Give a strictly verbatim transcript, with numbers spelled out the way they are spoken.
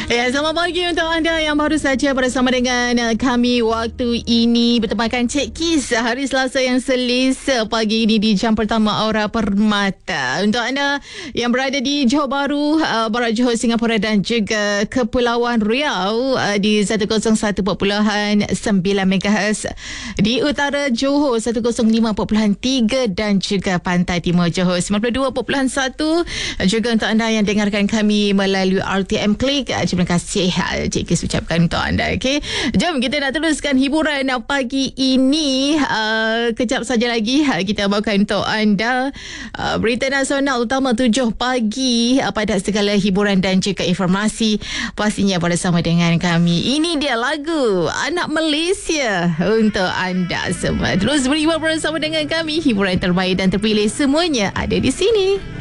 Ya, selamat pagi untuk anda yang baru saja bersama dengan uh, kami waktu ini bertemakan Cik Kis hari Selasa yang selesa pagi ini di jam pertama Aura Permata. Untuk anda yang berada di Johor Bahru, uh, Barat Johor, Singapura dan juga Kepulauan Riau uh, di seratus satu perpuluhan sembilan megahertz, di utara Johor seratus lima perpuluhan tiga dan juga pantai timur Johor sembilan puluh dua perpuluhan satu. Juga untuk anda yang dengarkan kami melalui R T M Click, terima kasih Cik Kis ucapkan untuk anda. Okay, jom kita nak teruskan hiburan pagi ini. uh, Kejap saja lagi uh, kita bawakan untuk anda uh, berita nasional utama tujuh pagi uh, pada segala hiburan dan juga informasi pastinya bersama dengan kami. Ini dia lagu Anak Malaysia untuk anda semua. Terus beriman bersama dengan kami. Hiburan terbaik dan terpilih semuanya ada di sini.